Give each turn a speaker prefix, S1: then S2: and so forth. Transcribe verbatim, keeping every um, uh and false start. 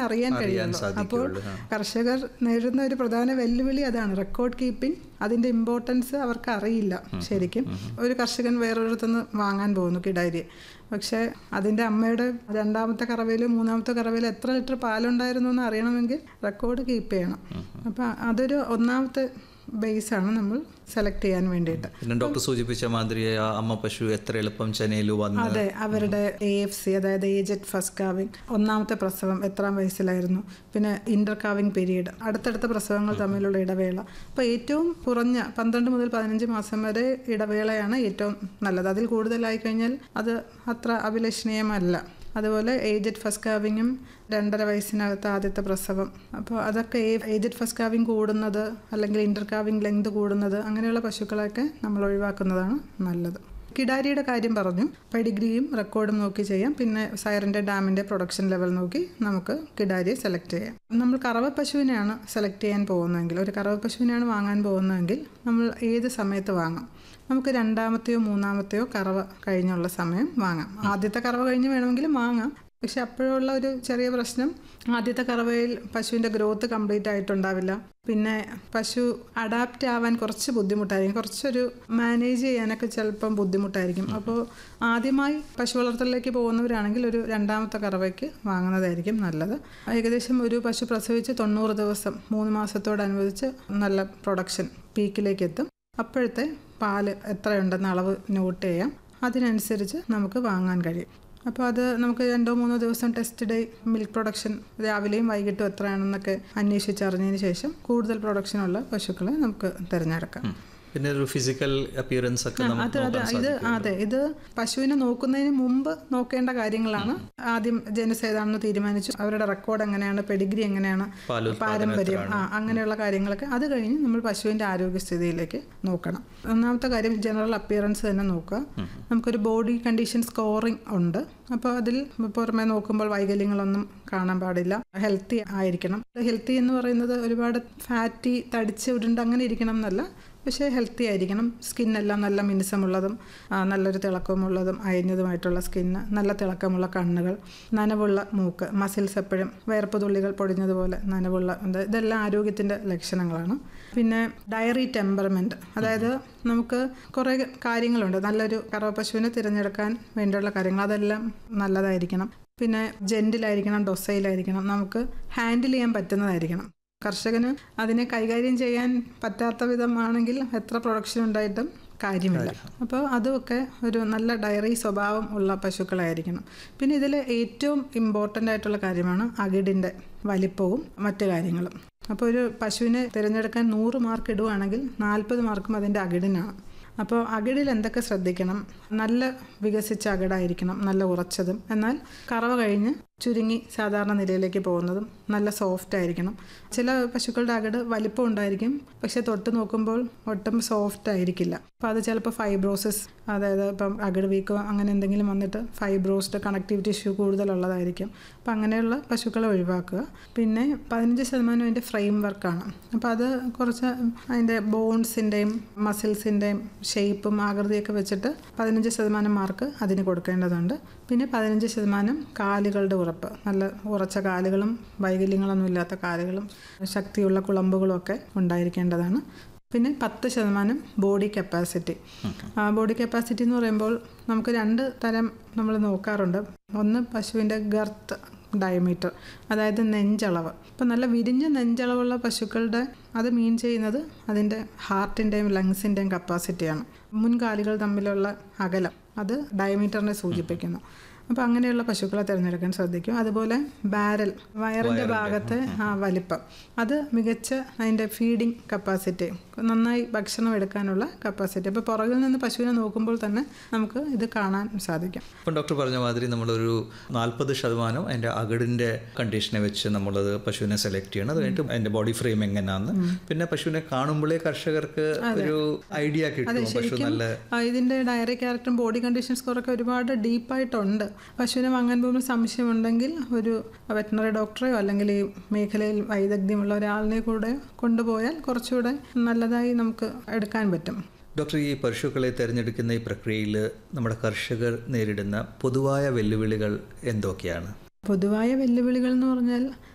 S1: അറിയാൻ കഴിയുള്ളൂ. അപ്പോൾ കർഷകർ നേരിടുന്ന ഒരു പ്രധാന വെല്ലുവിളി അതാണ്, റെക്കോർഡ് കീപ്പിംഗ്. അതിൻ്റെ ഇമ്പോർട്ടൻസ് അവർക്ക് അറിയില്ല ശരിക്കും. ഒരു കർഷകൻ വേറൊരിടത്തുനിന്ന് വാങ്ങാൻ പോകുന്നു കിടാരിയെ, പക്ഷേ അതിൻ്റെ അമ്മയുടെ രണ്ടാമത്തെ കറവയിലും മൂന്നാമത്തെ കറവയിലും എത്ര ലിറ്റർ പാലുണ്ടായിരുന്നു എന്ന് അറിയണമെങ്കിൽ റെക്കോർഡ് കീപ്പ് ചെയ്യണം. അപ്പം അതൊരു ഒന്നാമത്തെ ബേസാണ് നമ്മൾ സെലക്ട് ചെയ്യാൻ വേണ്ടിയിട്ട്.
S2: പിന്നെ ഡോക്ടർ സൂചിപ്പിച്ച മാതിരി അമ്മ പശു എത്ര എളുപ്പം ചെനയിൽ വന്നു,
S1: അതെ, അവരുടെ എ എഫ് സി അതായത് ഏജഡ് ഫസ്റ്റ് കാവിംഗ്, ഒന്നാമത്തെ പ്രസവം എത്രാം വയസ്സിലായിരുന്നു, പിന്നെ ഇന്റർ കാവിംഗ് പീരീഡ്, അടുത്തടുത്ത പ്രസവങ്ങൾ തമ്മിലുള്ള ഇടവേള. അപ്പോൾ ഏറ്റവും കുറഞ്ഞ പന്ത്രണ്ട് മുതൽ പതിനഞ്ച് മാസം വരെ ഇടവേളയാണ് ഏറ്റവും നല്ലത്. അതിൽ കൂടുതലായി കഴിഞ്ഞാൽ അത് അത്ര അഭിലഷണീയമല്ല. അതുപോലെ ഏജഡ് ഫസ്റ്റ് കാവിങ്ങും രണ്ടര വയസ്സിനകത്ത് ആദ്യത്തെ പ്രസവം. അപ്പോൾ അതൊക്കെ ഏജഡ് ഫസ്റ്റ് കാവിങ് കൂടുന്നത് അല്ലെങ്കിൽ ഇന്റർ കാവിങ് ലെങ്ത് കൂടുന്നത് അങ്ങനെയുള്ള പശുക്കളൊക്കെ നമ്മൾ ഒഴിവാക്കുന്നതാണ് നല്ലത്. കിടാരിയുടെ കാര്യം പറഞ്ഞു, പെഡിഗ്രിയും റെക്കോർഡും നോക്കി ചെയ്യാം. പിന്നെ സൈറിൻ്റെ ഡാമിൻ്റെ പ്രൊഡക്ഷൻ ലെവൽ നോക്കി നമുക്ക് കിടാരിയെ സെലക്ട് ചെയ്യാം. നമ്മൾ കറവ പശുവിനെയാണ് സെലക്ട് ചെയ്യാൻ പോകുന്നതെങ്കിൽ, ഒരു കറവ പശുവിനെയാണ് വാങ്ങാൻ പോകുന്നതെങ്കിൽ നമ്മൾ ഏത് സമയത്ത് വാങ്ങാം? നമുക്ക് രണ്ടാമത്തെയോ മൂന്നാമത്തെയോ കറവ കഴിഞ്ഞുള്ള സമയം വാങ്ങാം. ആദ്യത്തെ കറവ കഴിഞ്ഞ് വേണമെങ്കിലും വാങ്ങാം. പക്ഷെ അപ്പോഴുള്ള ഒരു ചെറിയ പ്രശ്നം, ആദ്യത്തെ കറവയിൽ പശുവിൻ്റെ ഗ്രോത്ത് കംപ്ലീറ്റ് ആയിട്ടുണ്ടാവില്ല. പിന്നെ പശു അഡാപ്റ്റ് ആവാൻ കുറച്ച് ബുദ്ധിമുട്ടായിരിക്കും, കുറച്ചൊരു മാനേജ് ചെയ്യാനൊക്കെ ചിലപ്പം ബുദ്ധിമുട്ടായിരിക്കും. അപ്പോൾ ആദ്യമായി പശു വളർത്തലിലേക്ക് പോകുന്നവരാണെങ്കിൽ ഒരു രണ്ടാമത്തെ കറവയ്ക്ക് വാങ്ങുന്നതായിരിക്കും നല്ലത്. ഏകദേശം ഒരു പശു പ്രസവിച്ച് തൊണ്ണൂറ് ദിവസം മൂന്ന് മാസത്തോടനുബന്ധിച്ച് നല്ല പ്രൊഡക്ഷൻ പീക്കിലേക്ക് എത്തും. അപ്പോഴത്തെ പാല് എത്രയുണ്ടെന്ന് അളവ് നോട്ട് ചെയ്യാം. അതിനനുസരിച്ച് നമുക്ക് വാങ്ങാൻ കഴിയും. അപ്പോൾ അത് നമുക്ക് രണ്ടോ മൂന്നോ ദിവസം ടെസ്റ്റ് ഡേ മിൽക്ക് പ്രൊഡക്ഷൻ രാവിലെയും വൈകിട്ടും എത്രയാണെന്നൊക്കെ അന്വേഷിച്ചറിഞ്ഞതിന് ശേഷം കൂടുതൽ പ്രൊഡക്ഷനുള്ള പശുക്കളെ നമുക്ക് തിരഞ്ഞെടുക്കാം.
S2: പിന്നെ ഒരു ഫിസിക്കൽ അപ്പിയറൻസ് ഒക്കെ
S1: അത് അത് ഇത് അതെ ഇത് പശുവിനെ നോക്കുന്നതിന് മുമ്പ് നോക്കേണ്ട കാര്യങ്ങളാണ്. ആദ്യം ജനസ് ഏതാണെന്ന് തീരുമാനിച്ചു, അവരുടെ റെക്കോർഡ് എങ്ങനെയാണ്, പെഡിഗ്രി എങ്ങനെയാണ്, പാരമ്പര്യം, ആ അങ്ങനെയുള്ള കാര്യങ്ങളൊക്കെ. അത് കഴിഞ്ഞ് നമ്മൾ പശുവിൻ്റെ ആരോഗ്യസ്ഥിതിയിലേക്ക് നോക്കണം. ഒന്നാമത്തെ കാര്യം ജനറൽ അപ്പിയറൻസ് തന്നെ നോക്കുക. നമുക്കൊരു ബോഡി കണ്ടീഷൻ സ്കോറിംഗ് ഉണ്ട്. അപ്പോൾ അതിൽ പുറമെ നോക്കുമ്പോൾ വൈകല്യങ്ങളൊന്നും കാണാൻ പാടില്ല. ഹെൽത്തി ആയിരിക്കണം. ഹെൽത്തി എന്ന് പറയുന്നത് ഒരുപാട് ഫാറ്റി തടിച്ച് ഉരുണ്ട് അങ്ങനെ ഇരിക്കണം എന്നല്ല, പക്ഷേ ഹെൽത്തി ആയിരിക്കണം. സ്കിന്നെല്ലാം നല്ല മിനുസമുള്ളതും നല്ലൊരു തിളക്കമുള്ളതും അയഞ്ഞതുമായിട്ടുള്ള സ്കിന്ന്, നല്ല തിളക്കമുള്ള കണ്ണുകൾ, നനവുള്ള മൂക്ക്, മസിൽസ് എപ്പോഴും വേർപ്പ് തുള്ളികൾ പൊടിഞ്ഞതുപോലെ നനവുള്ള, ഇതെല്ലാം ആരോഗ്യത്തിൻ്റെ ലക്ഷണങ്ങളാണ്. പിന്നെ ഡയറി ടെമ്പർമെൻറ്റ്, അതായത് നമുക്ക് കുറേ കാര്യങ്ങളുണ്ട് നല്ലൊരു കറവ പശുവിനെ തിരഞ്ഞെടുക്കാൻ വേണ്ടിയുള്ള കാര്യങ്ങൾ, അതെല്ലാം നല്ലതായിരിക്കണം. പിന്നെ ജെൻറ്റിലായിരിക്കണം, ഡൊസൈലായിരിക്കണം, നമുക്ക് ഹാൻഡിൽ ചെയ്യാൻ പറ്റുന്നതായിരിക്കണം. കർഷകന് അതിനെ കൈകാര്യം ചെയ്യാൻ പറ്റാത്ത വിധമാണെങ്കിൽ എത്ര പ്രൊഡക്ഷൻ ഉണ്ടായിട്ടും കാര്യമില്ല. അപ്പോൾ അതുമൊക്കെ ഒരു നല്ല ഡയറി സ്വഭാവം ഉള്ള പശുക്കളായിരിക്കണം. പിന്നെ ഇതിൽ ഏറ്റവും ഇമ്പോർട്ടൻ്റ് ആയിട്ടുള്ള കാര്യമാണ് അകിടിൻ്റെ വലിപ്പവും മറ്റു കാര്യങ്ങളും. അപ്പോൾ ഒരു പശുവിനെ തിരഞ്ഞെടുക്കാൻ നൂറ് മാർക്ക് ഇടുകയാണെങ്കിൽ നാൽപ്പത് മാർക്കും അതിൻ്റെ അകിടിനാണ്. അപ്പോൾ അകിടിൽ എന്തൊക്കെ ശ്രദ്ധിക്കണം? നല്ല വികസിച്ച അകിടായിരിക്കണം, നല്ല ഉറച്ചതും, എന്നാൽ കറവ കഴിഞ്ഞ് ചുരുങ്ങി സാധാരണ നിലയിലേക്ക് പോകുന്നതും, നല്ല സോഫ്റ്റ് ആയിരിക്കണം. ചില പശുക്കളുടെ അകിട് വലിപ്പം ഉണ്ടായിരിക്കും, പക്ഷെ തൊട്ട് നോക്കുമ്പോൾ ഒട്ടും സോഫ്റ്റ് ആയിരിക്കില്ല. അപ്പോൾ അത് ചിലപ്പോൾ ഫൈബ്രോസിസ്, അതായത് ഇപ്പം അകിട് വീക്കോ അങ്ങനെ എന്തെങ്കിലും വന്നിട്ട് ഫൈബ്രോസ്ഡ് കണക്ടിവിറ്റി ഇഷ്യൂ കൂടുതലുള്ളതായിരിക്കും. അപ്പം അങ്ങനെയുള്ള പശുക്കളെ ഒഴിവാക്കുക. പിന്നെ പതിനഞ്ച് ശതമാനം അതിൻ്റെ ഫ്രെയിം വർക്കാണ്. അപ്പോൾ അത് കുറച്ച് അതിൻ്റെ ബോൺസിൻ്റെയും മസിൽസിൻ്റെയും ഷേപ്പും ആകൃതിയൊക്കെ വെച്ചിട്ട് പതിനഞ്ച് ശതമാനം മാർക്ക് അതിന് കൊടുക്കേണ്ടതുണ്ട്. പിന്നെ പതിനഞ്ച് ശതമാനം കാലുകളുടെ ഉറപ്പ്, നല്ല ഉറച്ച കാലുകളും വൈകല്യങ്ങളൊന്നും ഇല്ലാത്ത കാലുകളും ശക്തിയുള്ള കുളമ്പുകളും ഒക്കെ ഉണ്ടായിരിക്കേണ്ടതാണ്. പിന്നെ പത്ത് ശതമാനം ബോഡി കപ്പാസിറ്റി. ബോഡി കപ്പാസിറ്റി എന്ന് പറയുമ്പോൾ നമുക്ക് രണ്ട് തരം നമ്മൾ നോക്കാറുണ്ട്. ഒന്ന് പശുവിൻ്റെ ഗർത്ത് ഡയമീറ്റർ, അതായത് നെഞ്ചളവ്. ഇപ്പം നല്ല വിരിഞ്ഞ നെഞ്ചളവുള്ള പശുക്കളുടെ അത് മീൻ ചെയ്യുന്നത് അതിൻ്റെ ഹാർട്ടിൻ്റെയും ലങ്സിൻ്റെയും കപ്പാസിറ്റിയാണ്. മുൻകാലുകൾ തമ്മിലുള്ള അകലം അത് ഡയമീറ്ററിനെ സൂചിപ്പിക്കുന്നു. അപ്പോൾ അങ്ങനെയുള്ള പശുക്കളെ തിരഞ്ഞെടുക്കാൻ ശ്രദ്ധിക്കും. അതുപോലെ ബാരൽ, വയറിൻ്റെ ഭാഗത്തെ ആ വലിപ്പം, അത് മികച്ച അതിൻ്റെ ഫീഡിങ് കപ്പാസിറ്റി, നന്നായി ഭക്ഷണം എടുക്കാനുള്ള കപ്പാസിറ്റി. അപ്പോൾ പുറകിൽ നിന്ന് പശുവിനെ നോക്കുമ്പോൾ തന്നെ നമുക്ക് ഇത് കാണാൻ സാധിക്കും.
S2: ഇപ്പം ഡോക്ടർ പറഞ്ഞ മാതിരി നമ്മളൊരു നാൽപ്പത് ശതമാനം അതിൻ്റെ അകിടിൻ്റെ കണ്ടീഷനെ വെച്ച് നമ്മളത് പശുവിനെ സെലക്ട് ചെയ്യണം. അത് കഴിഞ്ഞിട്ട് അതിൻ്റെ ബോഡി ഫ്രെയിം എങ്ങനെയാണെന്ന്, പിന്നെ പശുവിനെ കാണുമ്പോഴേ കർഷകർക്ക് ഒരു ഐഡിയ കിട്ടും പശു നല്ല.
S1: ഇതിൻ്റെ ഡയറി ക്യാരക്ടറും ബോഡി കണ്ടീഷൻ സ്കോറൊക്കെ ഒരുപാട് ഡീപ്പായിട്ടുണ്ട്. പശുവിനെ വാങ്ങാൻ പോകുമ്പോൾ സംശയമുണ്ടെങ്കിൽ ഒരു വെറ്ററിനറി ഡോക്ടറെയോ അല്ലെങ്കിൽ ഈ മേഖലയിൽ വൈദഗ്ധ്യമുള്ള ഒരാളിനെ കൂടെ കൊണ്ടുപോയാൽ കുറച്ചുകൂടെ നല്ലതായി നമുക്ക് എടുക്കാൻ പറ്റും.
S2: ഡോക്ടർ, ഈ പശുക്കളെ തിരഞ്ഞെടുക്കുന്ന ഈ പ്രക്രിയയിൽ നമ്മുടെ കർഷകർ നേരിടുന്ന പൊതുവായ വെല്ലുവിളികൾ എന്തൊക്കെയാണ്?
S1: പൊതുവായ വെല്ലുവിളികൾ എന്ന് പറഞ്ഞാൽ